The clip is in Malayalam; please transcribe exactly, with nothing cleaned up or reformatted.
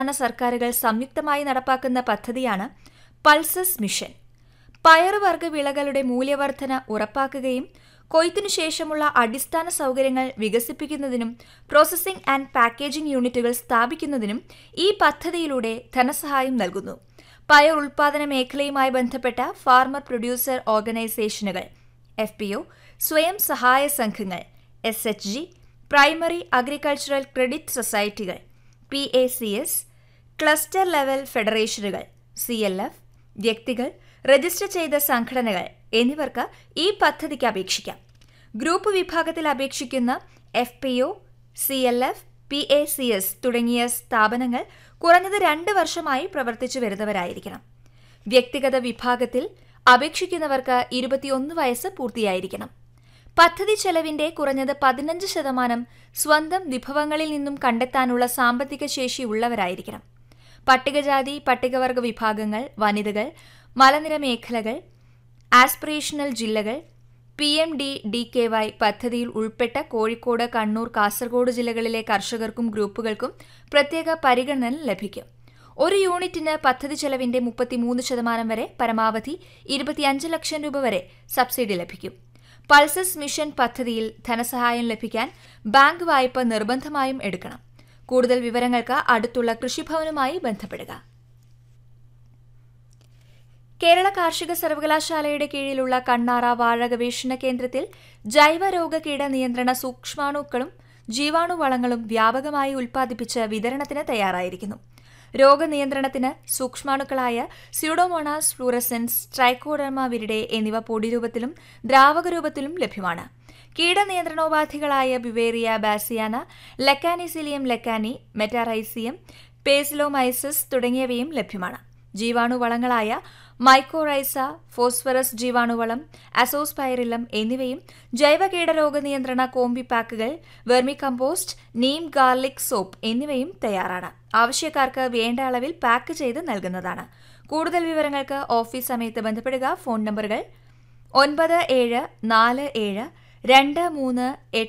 സർക്കാരുകൾ സംയുക്തമായി നടപ്പാക്കുന്ന പദ്ധതിയാണ് പൾസസ് മിഷൻ. പയറുവർഗ്ഗ വിളകളുടെ മൂല്യവർധന ഉറപ്പാക്കുകയും കൊയ്ത്തിനു ശേഷമുള്ള അടിസ്ഥാന സൗകര്യങ്ങൾ വികസിപ്പിക്കുന്നതിനും പ്രോസസ്സിംഗ് ആൻഡ് പാക്കേജിംഗ് യൂണിറ്റുകൾ സ്ഥാപിക്കുന്നതിനും ഈ പദ്ധതിയിലൂടെ ധനസഹായം നൽകുന്നു. പയർ ഉൽപാദന മേഖലയുമായി ബന്ധപ്പെട്ട ഫാർമർ പ്രൊഡ്യൂസർ ഓർഗനൈസേഷനുകൾ, എഫ് പി ഒ, സ്വയം സഹായ സംഘങ്ങൾ, S H G, primary agricultural credit സൊസൈറ്റികൾ, P A C S, cluster level ഫെഡറേഷനുകൾ, C L F, വ്യക്തികൾ, രജിസ്റ്റർ ചെയ്ത സംഘടനകൾ എന്നിവർക്ക് ഈ പദ്ധതിക്ക് അപേക്ഷിക്കാം. ഗ്രൂപ്പ് വിഭാഗത്തിൽ അപേക്ഷിക്കുന്ന F P O, C L F, P A C S തുടങ്ങിയ സ്ഥാപനങ്ങൾ കുറഞ്ഞത് രണ്ട് വർഷമായി പ്രവർത്തിച്ചു വരുന്നവരായിരിക്കണം. വ്യക്തിഗത വിഭാഗത്തിൽ അപേക്ഷിക്കുന്നവർക്ക് ഇരുപത്തിയൊന്ന് വയസ്സ് പൂർത്തിയായിരിക്കണം. പദ്ധതി ചെലവിന്റെ കുറഞ്ഞത് പതിനഞ്ച് ശതമാനം സ്വന്തം വിഭവങ്ങളിൽ നിന്നും കണ്ടെത്താനുള്ള സാമ്പത്തിക ശേഷി ഉള്ളവരായിരിക്കണം. പട്ടികജാതി പട്ടികവർഗ വിഭാഗങ്ങൾ, വനിതകൾ, മലനിര മേഖലകൾ, ആസ്പിറേഷണൽ ജില്ലകൾ, P M D D K Y പദ്ധതിയിൽ ഉൾപ്പെട്ട കോഴിക്കോട്, കണ്ണൂർ, കാസർഗോഡ് ജില്ലകളിലെ കർഷകർക്കും ഗ്രൂപ്പുകൾക്കും പ്രത്യേക പരിഗണന ലഭിക്കും. ഒരു യൂണിറ്റിന് പദ്ധതി ചെലവിന്റെ മുപ്പത്തിമൂന്ന് ശതമാനം വരെ, പരമാവധി ഇരുപത്തിയഞ്ച് ലക്ഷം രൂപ വരെ സബ്സിഡി ലഭിക്കും. പൾസസ് മിഷൻ പദ്ധതിയിൽ ധനസഹായം ലഭിക്കാൻ ബാങ്ക് വായ്പ നിർബന്ധമായും എടുക്കണം. കൂടുതൽ വിവരങ്ങൾക്ക് അടുത്തുള്ള കൃഷിഭവനുമായി ബന്ധപ്പെടുക. കേരള കാർഷിക സർവകലാശാലയുടെ കീഴിലുള്ള കണ്ണാറ വാഴ ഗവേഷണ കേന്ദ്രത്തിൽ ജൈവരോഗ കീട നിയന്ത്രണ സൂക്ഷ്മാണുക്കളും ജീവാണുവളങ്ങളും വ്യാപകമായി ഉൽപ്പാദിപ്പിച്ച് വിതരണത്തിന് തയ്യാറായിരിക്കുന്നു. രോഗനിയന്ത്രണത്തിന് സൂക്ഷ്മാണുക്കളായ സ്യൂഡോമോണാസ് ഫ്ലൂറസെൻസ്, ട്രൈക്കോഡർമ വിരിഡെ എന്നിവ പൊടിരൂപത്തിലും ദ്രാവക രൂപത്തിലും ലഭ്യമാണ്. കീടനിയന്ത്രണോപാധികളായ ബിവേറിയ ബാസിയാന, ലെക്കാനിസിലിയം ലെക്കാനി, മെറ്റാറൈസിയം, പേസിലോമൈസസ് തുടങ്ങിയവയും ലഭ്യമാണ്. ജീവാണുവളങ്ങളായ മൈക്കോറൈസ, ഫോസ്ഫറസ് ജീവാണുവളം, അസോസ്പൈറിലം എന്നിവയും ജൈവ കീടരോഗ നിയന്ത്രണ കോമ്പി പാക്കുകൾ, vermi compost, Neem garlic soap എന്നിവയും തയ്യാറാണ്. ആവശ്യക്കാർക്ക് വേണ്ട അളവിൽ പാക്ക് ചെയ്ത് നൽകുന്നതാണ്. കൂടുതൽ വിവരങ്ങൾക്ക് ഓഫീസ് സമയത്ത് ബന്ധപ്പെടുക. ഫോൺ നമ്പറുകൾ ഒൻപത് ഏഴ് നാല് ഏഴ് രണ്ട് മൂന്ന് എട്ട്